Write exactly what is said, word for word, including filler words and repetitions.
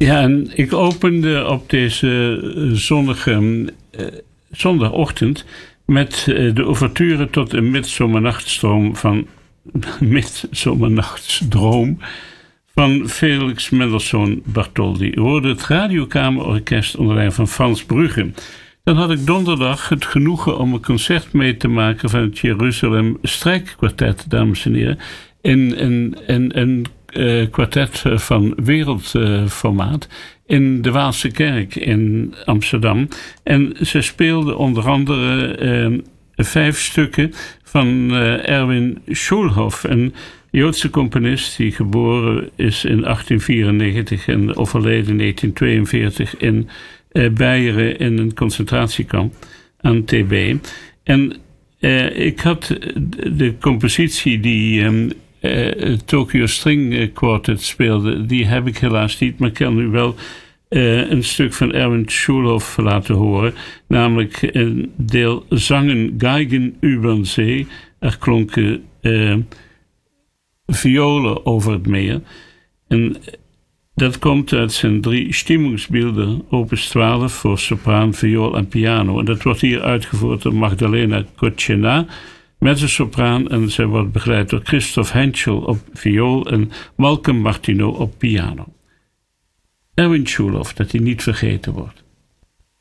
Ja, en ik opende op deze zonnige uh, zondagochtend met uh, de ouverture tot een midzomernachtstroom van midzomernachtsdroom van Felix Mendelssohn Bartholdy. Ik hoorde het Radiokamerorkest onder leiding van Frans Brugge. Dan had ik donderdag het genoegen om een concert mee te maken van het Jeruzalem Strijkkwartet, dames en heren. In een, een, een uh, kwartet van wereldformaat uh, in de Waalse Kerk in Amsterdam. En ze speelden onder andere uh, vijf stukken van uh, Erwin Schulhoff, een Joodse componist die geboren is in achttien vierennegentig en overleden in negentien tweeënveertig in uh, Beieren in een concentratiekamp aan T B. En uh, ik had de compositie die um, uh, Tokyo String Quartet speelde, die heb ik helaas niet, maar ik kan u wel uh, een stuk van Erwin Schulhoff laten horen, namelijk een deel Zangen Geigen über Zee. Er klonken uh, violen over het meer. En dat komt uit zijn drie Stimmungsbilder, opus twaalf voor sopraan, viool en piano. En dat wordt hier uitgevoerd door Magdalena Kotchena, mezzosopraan, en zij wordt begeleid door Christoph Henschel op viool en Malcolm Martineau op piano. Erwin Schulhoff, dat hij niet vergeten wordt.